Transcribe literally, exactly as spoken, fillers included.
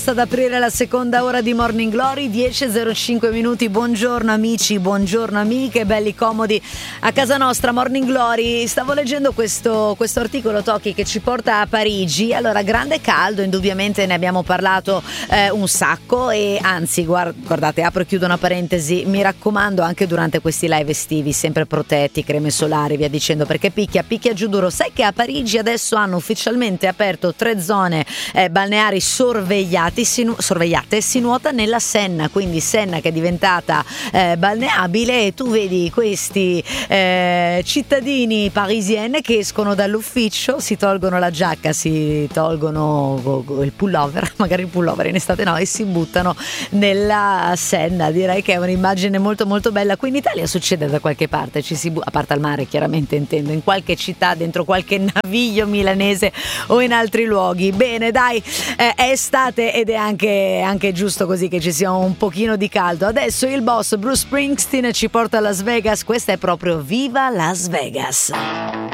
Ad aprire la seconda ora di Morning Glory, dieci e zero cinque minuti. Buongiorno amici, buongiorno amiche, belli comodi a casa nostra. Morning Glory, stavo leggendo questo, questo articolo, Tocchi, che ci porta a Parigi. Allora, grande caldo, indubbiamente ne abbiamo parlato eh, un sacco e anzi, guard- guardate, apro e chiudo una parentesi, mi raccomando anche durante questi live estivi, sempre protetti, creme solari, via dicendo, perché picchia, picchia giù duro. Sai che a Parigi adesso hanno ufficialmente aperto tre zone eh, balneari sorvegliate Si nu- sorvegliate, si nuota nella Senna, quindi Senna che è diventata eh, balneabile, e tu vedi questi eh, cittadini parisieni che escono dall'ufficio, si tolgono la giacca, si tolgono go- go- il pullover, magari il pullover in estate no, e si buttano nella Senna. Direi che è un'immagine molto molto bella. Qui in Italia succede da qualche parte, ci si bu- a parte al mare chiaramente intendo, in qualche città, dentro qualche naviglio milanese o in altri luoghi. Bene, dai, eh, è estate ed è anche, anche giusto così che ci sia un pochino di caldo. Adesso il boss Bruce Springsteen ci porta a Las Vegas. Questa è proprio Viva Las Vegas.